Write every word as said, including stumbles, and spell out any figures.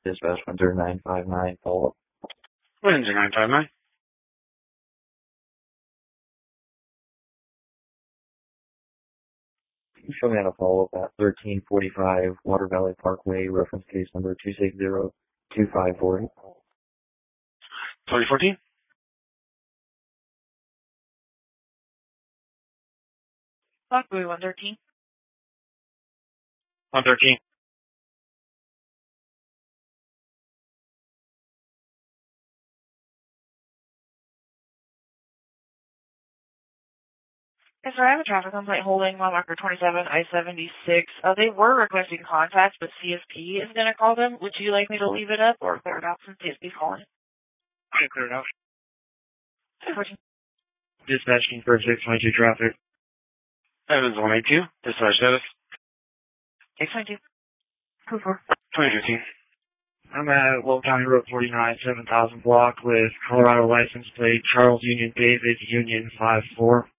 Dispatch one zero nine five nine, follow up. one zero nine five nine. Show me how to follow up at thirteen forty-five Water Valley Parkway, reference case number two six zero two five four eight. twenty fourteen? Parkway one thirteen. one thirteen. Yes, sir, I have a traffic complaint holding mile marker twenty-seven I seventy-six. Uh, they were requesting contact, but C S P is going to call them. Would you like me to leave it up or clear it out since C S P is calling? Okay, clear it out. fourteen. Dispatch King for six twenty-two traffic. Evans one eighty-two. Dispatch status. six twenty-two. Two four. twenty fifteen. I'm at Will County Road forty-nine, seven thousand block with Colorado license plate Charles Union David Union five four.